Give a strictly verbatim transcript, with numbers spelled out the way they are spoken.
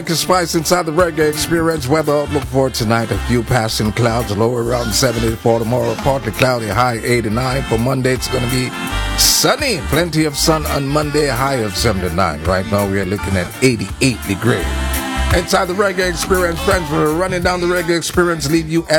Spice inside the Reggae Experience. Weather outlook for tonight: a few passing clouds, low around seventy. For tomorrow, partly cloudy, high eighty-nine. For Monday, it's going to be sunny, plenty of sun on Monday, high of seventy-nine. Right now, we are looking at eighty-eight degrees. Inside the Reggae Experience, friends, we're running down the Reggae Experience, leave you at